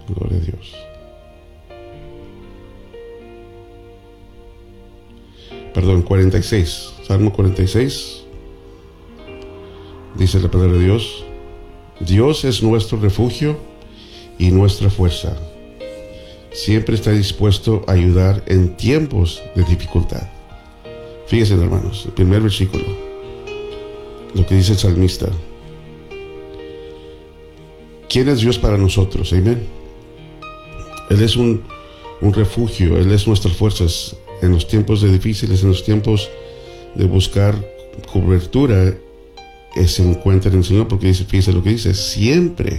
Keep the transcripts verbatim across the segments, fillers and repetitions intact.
Gloria a Dios. Perdón, cuarenta y seis. Salmo cuarenta y seis. Dice la palabra de Dios: Dios es nuestro refugio y nuestra fuerza. Siempre está dispuesto a ayudar en tiempos de dificultad. Fíjense, hermanos, el primer versículo, lo que dice el salmista. ¿Quién es Dios para nosotros? Amén. Él es un, un refugio, Él es nuestras fuerzas en los tiempos de difíciles, en los tiempos de buscar cobertura. Se encuentra en el Señor, porque dice, fíjese lo que dice, siempre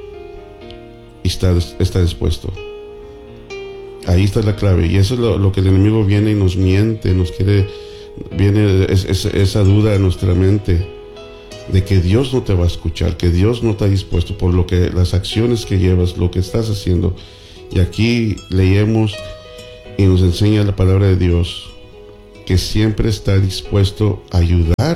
está, está dispuesto. Ahí está la clave, y eso es lo, lo que el enemigo viene y nos miente, nos quiere, viene es, es, esa duda en nuestra mente de que Dios no te va a escuchar, que Dios no está dispuesto por lo que las acciones que llevas, lo que estás haciendo. Y aquí leemos y nos enseña la palabra de Dios que siempre está dispuesto a ayudar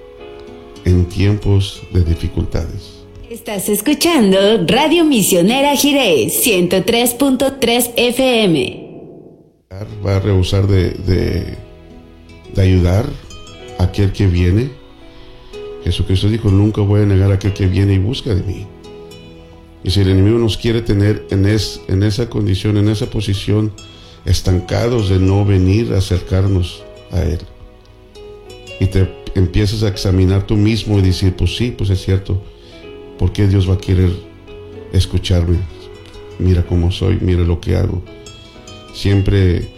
en tiempos de dificultades. Estás escuchando Radio Misionera Jireh ciento tres punto tres F M. Va a rehusar de, de, de ayudar a aquel que viene. Jesucristo dijo, nunca voy a negar a aquel que viene y busca de mí. Y si el enemigo nos quiere tener en, es, en esa condición, en esa posición, estancados de no venir a acercarnos a Él, y te empiezas a examinar tú mismo y decir, pues sí, pues es cierto, ¿por qué Dios va a querer escucharme? Mira cómo soy, mira lo que hago. Siempre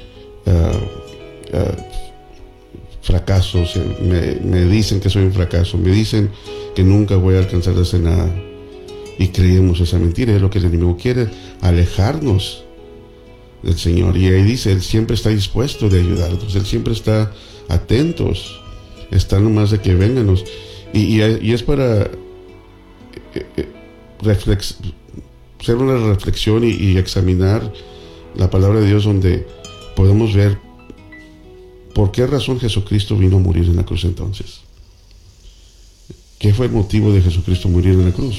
uh, uh, fracasos, me, me dicen que soy un fracaso, me dicen que nunca voy a alcanzar a hacer nada. Y creemos esa mentira, es lo que el enemigo quiere, alejarnos del Señor. Y ahí dice, Él siempre está dispuesto de ayudarnos, Él siempre está atentos. Está nomás de que vénganos. Y, y, y es para eh, reflex, hacer una reflexión y, y examinar la palabra de Dios, donde podemos ver por qué razón Jesucristo vino a morir en la cruz entonces. ¿Qué fue el motivo de Jesucristo morir en la cruz?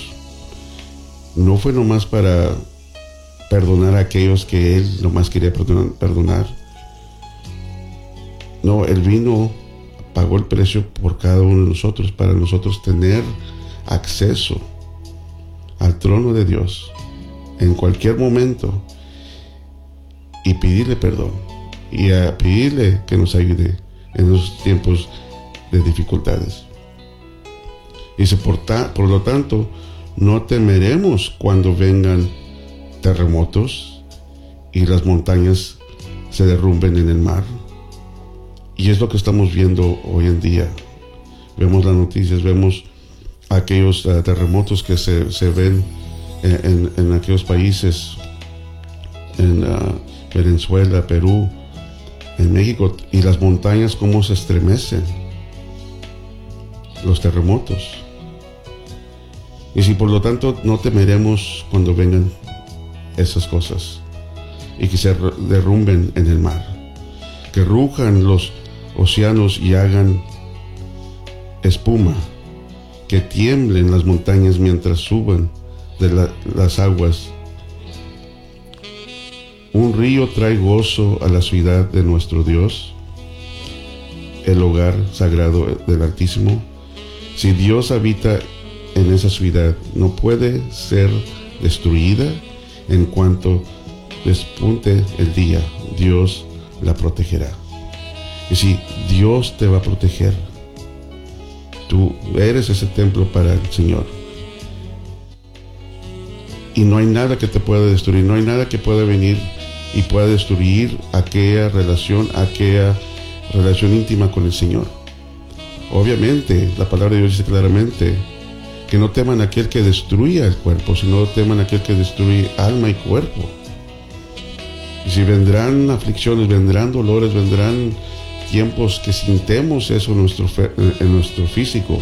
No fue nomás para perdonar a aquellos que Él nomás quería perdonar. No, Él vino, pagó el precio por cada uno de nosotros, para nosotros tener acceso al trono de Dios en cualquier momento y pedirle perdón y a pedirle que nos ayude en los tiempos de dificultades. Dice, por, ta, por lo tanto, no temeremos cuando vengan terremotos y las montañas se derrumben en el mar. Y es lo que estamos viendo hoy en día. Vemos las noticias, vemos aquellos uh, terremotos que se, se ven en, en, en aquellos países, en uh, Venezuela, Perú, en México, y las montañas cómo se estremecen, los terremotos. Y si por lo tanto no temeremos cuando vengan esas cosas y que se derrumben en el mar, que rujan los océanos y hagan espuma, que tiemblen las montañas mientras suban de la, las aguas. Un río trae gozo a la ciudad de nuestro Dios, el hogar sagrado del Altísimo. Si Dios habita en esa ciudad, no puede ser destruida. En cuanto despunte el día, Dios la protegerá. Y si Dios te va a proteger, tú eres ese templo para el Señor. Y no hay nada que te pueda destruir, no hay nada que pueda venir y pueda destruir aquella relación, aquella relación íntima con el Señor. Obviamente, la palabra de Dios dice claramente que no teman a aquel que destruya el cuerpo, sino teman a aquel que destruye alma y cuerpo. Y si vendrán aflicciones, vendrán dolores, vendrán tiempos que sintemos eso en nuestro, en nuestro físico,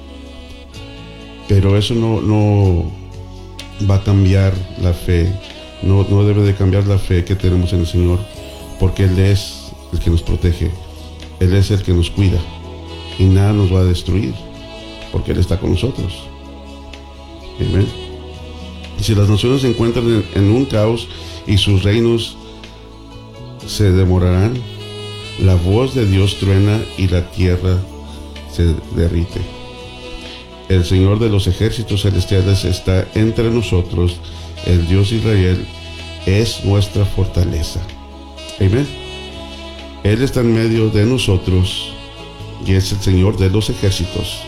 pero eso no, no va a cambiar la fe, no, no debe de cambiar la fe que tenemos en el Señor, porque Él es el que nos protege, Él es el que nos cuida, y nada nos va a destruir, porque Él está con nosotros. Amén. Si las naciones se encuentran en, en un caos y sus reinos se demorarán, la voz de Dios truena y la tierra se derrite. El Señor de los ejércitos celestiales está entre nosotros. El Dios de Israel es nuestra fortaleza. Amén. Él está en medio de nosotros y es el Señor de los ejércitos.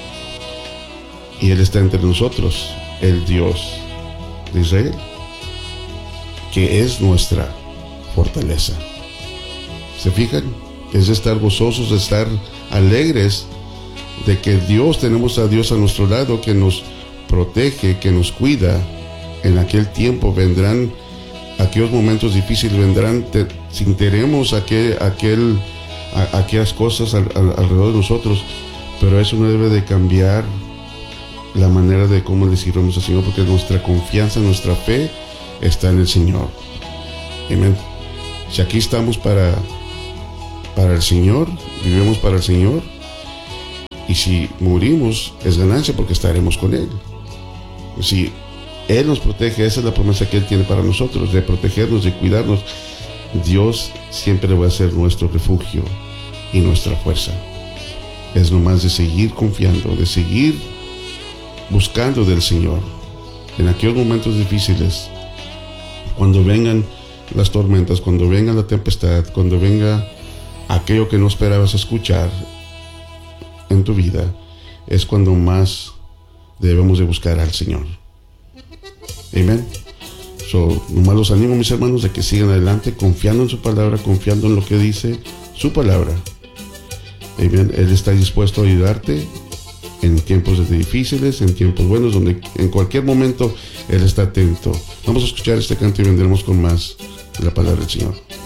Y Él está entre nosotros, el Dios de Israel, que es nuestra fortaleza. ¿Se fijan? Es de estar gozosos, de estar alegres de que Dios, tenemos a Dios a nuestro lado, que nos protege, que nos cuida. En aquel tiempo vendrán aquellos momentos difíciles, vendrán, te, sinteremos aquel, aquel, a, aquellas cosas al, al, alrededor de nosotros, pero eso no debe de cambiar la manera de cómo le sirvemos al Señor, porque nuestra confianza, nuestra fe está en el Señor. Amén. Si aquí estamos para, para el Señor, vivimos para el Señor, y si morimos es ganancia porque estaremos con Él. Si Él nos protege, esa es la promesa que Él tiene para nosotros, de protegernos, de cuidarnos. Dios siempre va a ser nuestro refugio y nuestra fuerza. Es nomás de seguir confiando, de seguir buscando del Señor. En aquellos momentos difíciles, cuando vengan las tormentas, cuando venga la tempestad, cuando venga aquello que no esperabas escuchar en tu vida, es cuando más debemos de buscar al Señor. Amén. So, nomás los animo, mis hermanos, de que sigan adelante confiando en su palabra, confiando en lo que dice su palabra. Amén. Él está dispuesto a ayudarte en tiempos difíciles, en tiempos buenos, donde en cualquier momento Él está atento. Vamos a escuchar este canto y vendremos con más de la palabra del Señor.